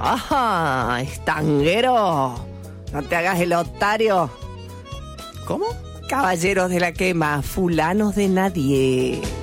¡Ah! ¡Estanguero! No te hagas el otario. ¿Cómo? Caballeros de la quema, fulanos de nadie.